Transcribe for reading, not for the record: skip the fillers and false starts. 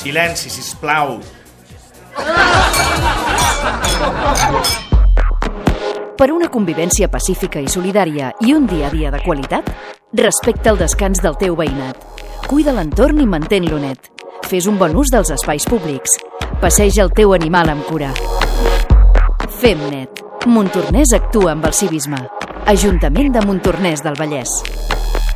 Silenci, sisplau. Per una convivència pacífica i solidària i un dia a dia de qualitat, respecta el descans del teu veïnat. Cuida l'entorn i mantén-lo net. Fes un bon ús dels espais públics. Passeja el teu animal amb cura. Fem net. Montornès actua amb el civisme. Ajuntament de Montornès del Vallès.